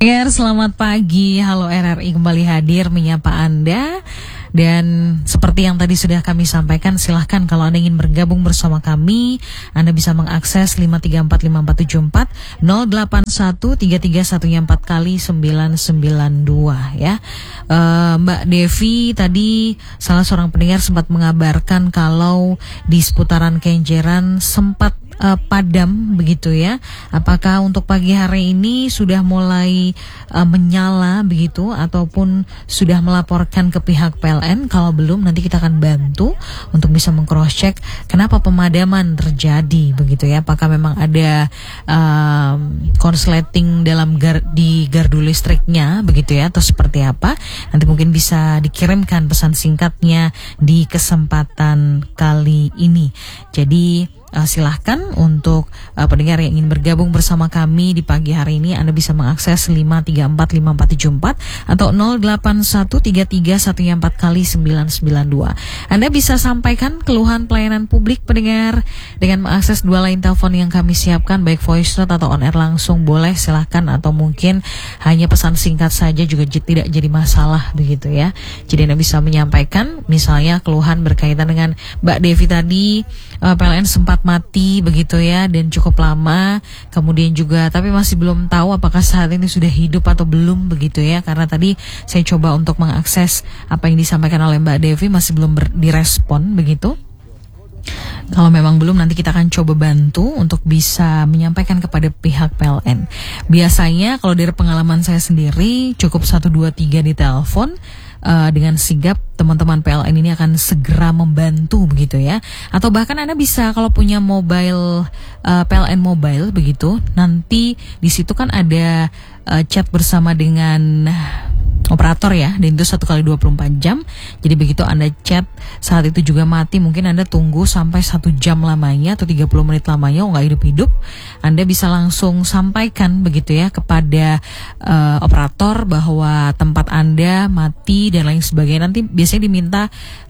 Selamat pagi, halo RRI kembali hadir menyapa Anda. Dan seperti yang tadi sudah kami sampaikan, silahkan kalau Anda ingin bergabung bersama kami, Anda bisa mengakses 5345474 08133114 kali 992 ya. Mbak Devi tadi salah seorang pendengar sempat mengabarkan kalau di seputaran Kenjeran sempat padam begitu ya. Apakah untuk pagi hari ini sudah mulai menyala begitu ataupun sudah melaporkan ke pihak PLN? Kalau belum, nanti kita akan bantu untuk bisa meng-cross check kenapa pemadaman terjadi begitu ya. Apakah memang ada konsleting di gardu listriknya begitu ya, atau seperti apa? Nanti mungkin bisa dikirimkan pesan singkatnya di kesempatan kali ini. Jadi silahkan untuk pendengar yang ingin bergabung bersama kami di pagi hari ini, Anda bisa mengakses 5345474 atau 08133114 kali 992. Anda bisa sampaikan keluhan pelayanan publik pendengar dengan mengakses dua line telepon yang kami siapkan, baik voice note atau on air langsung boleh, silahkan, atau mungkin hanya pesan singkat saja juga tidak jadi masalah begitu ya. Jadi Anda bisa menyampaikan misalnya keluhan berkaitan dengan Mbak Devi tadi, PLN sempat mati begitu ya dan cukup lama, kemudian juga tapi masih belum tahu apakah saat ini sudah hidup atau belum begitu ya, karena tadi saya coba untuk mengakses apa yang disampaikan oleh Mbak Devi masih belum direspon begitu. Kalau memang belum, nanti kita akan coba bantu untuk bisa menyampaikan kepada pihak PLN. Biasanya kalau dari pengalaman saya sendiri cukup 1, 2, 3 di telepon. Dengan sigap teman-teman PLN ini akan segera membantu begitu ya. Atau bahkan Anda bisa kalau punya mobile PLN mobile begitu, nanti di situ kan ada chat bersama dengan operator ya, dan itu 1x24 jam. Jadi begitu Anda chat saat itu juga mati, mungkin Anda tunggu sampai 1 jam lamanya atau 30 menit lamanya, nggak hidup-hidup, Anda bisa langsung sampaikan begitu ya kepada operator bahwa tempat Anda mati dan lain sebagainya. Nanti biasanya diminta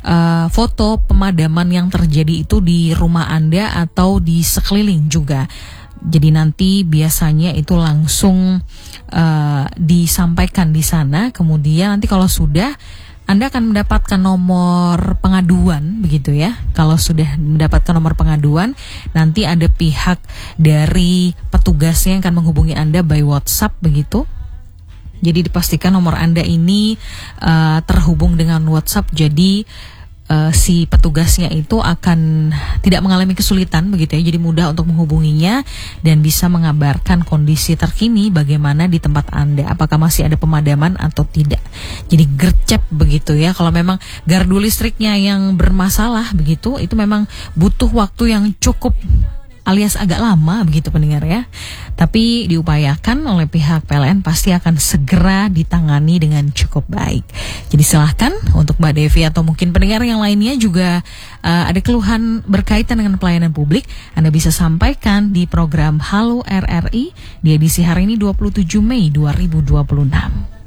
foto pemadaman yang terjadi itu di rumah Anda atau di sekeliling juga. Jadi nanti biasanya itu langsung disampaikan di sana. Kemudian nanti kalau sudah, Anda akan mendapatkan nomor pengaduan begitu ya. Kalau sudah mendapatkan nomor pengaduan, nanti ada pihak dari petugasnya yang akan menghubungi Anda by WhatsApp begitu. Jadi dipastikan nomor Anda ini terhubung dengan WhatsApp. Jadi si petugasnya itu akan tidak mengalami kesulitan begitu ya. Jadi mudah untuk menghubunginya dan bisa mengabarkan kondisi terkini bagaimana di tempat Anda, apakah masih ada pemadaman atau tidak. Jadi gercep begitu ya. Kalau memang gardu listriknya yang bermasalah begitu, itu memang butuh waktu yang cukup alias agak lama begitu pendengar ya. Tapi diupayakan oleh pihak PLN pasti akan segera ditangani dengan cukup baik. Jadi silahkan untuk Mbak Devi atau mungkin pendengar yang lainnya juga ada keluhan berkaitan dengan pelayanan publik, Anda bisa sampaikan di program Halo RRI di edisi hari ini 27 Mei 2026.